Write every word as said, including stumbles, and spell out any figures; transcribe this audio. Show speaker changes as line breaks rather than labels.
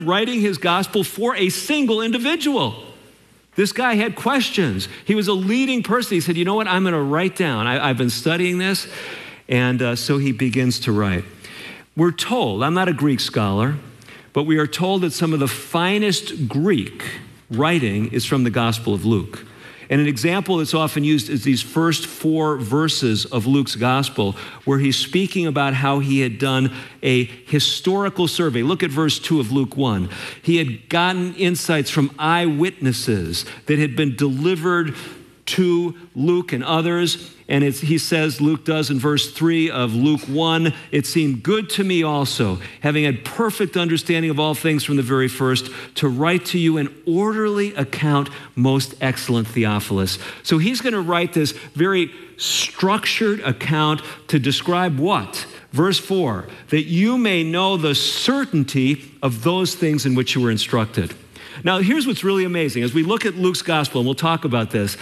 writing his gospel for a single individual. This guy had questions. He was a leading person. He said, you know what, I'm going to write down. I, I've been studying this. And uh, so he begins to write. We're told, I'm not a Greek scholar, but we are told that some of the finest Greek writing is from the Gospel of Luke. And an example that's often used is these first four verses of Luke's gospel, where he's speaking about how he had done a historical survey. Look at verse two of Luke one. He had gotten insights from eyewitnesses that had been delivered to Luke and others. And it's, he says, Luke does in verse three of Luke one, it seemed good to me also, having had perfect understanding of all things from the very first, to write to you an orderly account, most excellent Theophilus. So he's going to write this very structured account to describe what? Verse four, that you may know the certainty of those things in which you were instructed. Now, here's what's really amazing. As we look at Luke's gospel, and we'll talk about this,